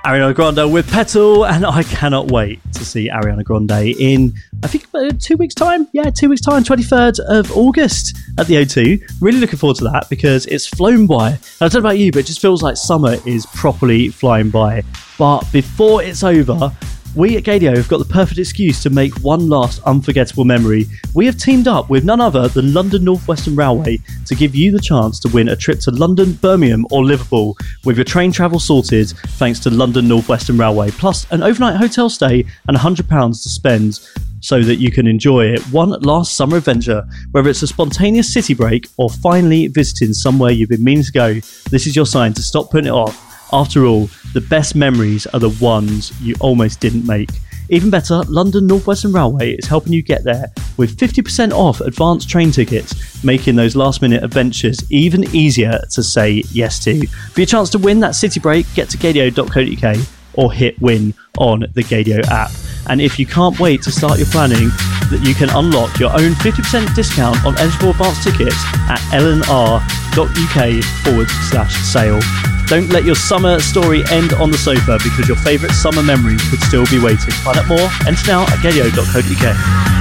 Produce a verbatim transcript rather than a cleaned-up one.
Ariana Grande with Petal, and I cannot wait to see Ariana Grande in, I think, uh, two weeks' time. Yeah, two weeks' time, twenty-third of August at the O two. Really looking forward to that because it's flown by. And I don't know about you, but it just feels like summer is properly flying by. But before it's over, we at Gaydio have got the perfect excuse to make one last unforgettable memory. We have teamed up with none other than London North Western Railway to give you the chance to win a trip to London, Birmingham or Liverpool with your train travel sorted thanks to London North Western Railway, plus an overnight hotel stay and one hundred pounds to spend so that you can enjoy it. One last summer adventure, whether it's a spontaneous city break or finally visiting somewhere you've been meaning to go, this is your sign to stop putting it off. After all, the best memories are the ones you almost didn't make. Even better, London North Western Railway is helping you get there with fifty percent off advanced train tickets, making those last minute adventures even easier to say yes to. For your chance to win that city break, get to gaydio dot co dot uk or hit win on the Gaydio app. And if you can't wait to start your planning, that you can unlock your own fifty percent discount on eligible advance tickets at lnr dot uk forward slash sale. Don't let your summer story end on the sofa because your favourite summer memory could still be waiting. Find out more, enter now at gaydio dot co dot uk.